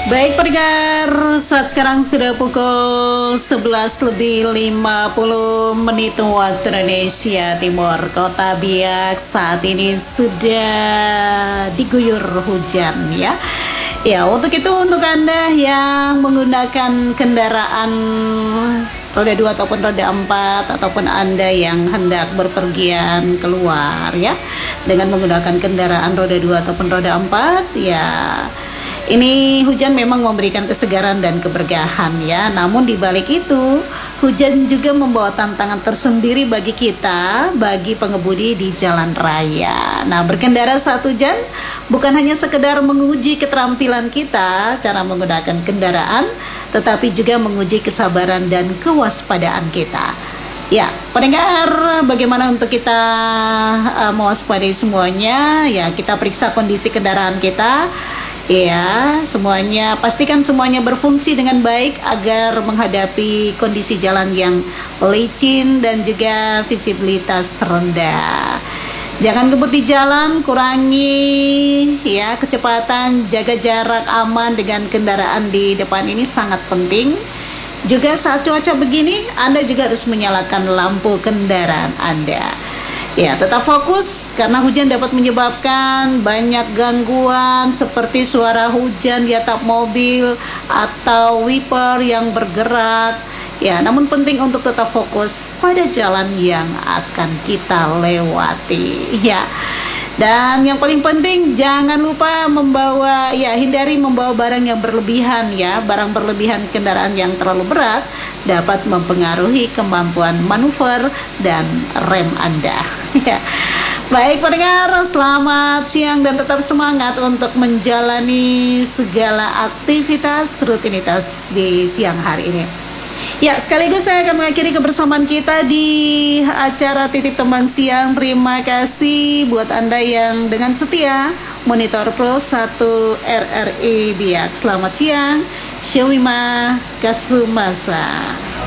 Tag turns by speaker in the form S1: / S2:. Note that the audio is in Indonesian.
S1: Baik pendengar, saat sekarang sudah pukul 11:50 waktu Indonesia Timur. Kota Biak saat ini sudah diguyur hujan ya. Ya, untuk itu untuk Anda yang menggunakan kendaraan roda 2 ataupun roda 4 ataupun Anda yang hendak berpergian keluar ya dengan menggunakan kendaraan roda 2 ataupun roda 4 ya. Ini hujan memang memberikan kesegaran dan keberkahan ya. Namun di balik itu, hujan juga membawa tantangan tersendiri bagi kita, bagi pengemudi di jalan raya. Nah, berkendara saat hujan bukan hanya sekedar menguji keterampilan kita cara menggunakan kendaraan, tetapi juga menguji kesabaran dan kewaspadaan kita. Ya, pendengar, bagaimana untuk kita mewaspadai semuanya? Ya, kita periksa kondisi kendaraan kita. Ya, pastikan semuanya berfungsi dengan baik agar menghadapi kondisi jalan yang licin dan juga visibilitas rendah. Jangan ngebut di jalan, kurangi ya kecepatan, jaga jarak aman dengan kendaraan di depan ini sangat penting. Juga saat cuaca begini, Anda juga harus menyalakan lampu kendaraan Anda. Ya, tetap fokus karena hujan dapat menyebabkan banyak gangguan seperti suara hujan di atap mobil atau wiper yang bergerak. Ya, namun penting untuk tetap fokus pada jalan yang akan kita lewati. Ya. Dan yang paling penting jangan lupa hindari membawa barang yang berlebihan ya. Barang berlebihan kendaraan yang terlalu berat dapat mempengaruhi kemampuan manuver dan rem Anda. Ya. Baik pendengar, selamat siang dan tetap semangat untuk menjalani segala aktivitas rutinitas di siang hari ini. Ya, sekaligus saya akan mengakhiri kebersamaan kita di acara Titip Teman Siang. Terima kasih buat Anda yang dengan setia monitor Pro 1 RRI Biak. Selamat siang, Syawima Kasumasa.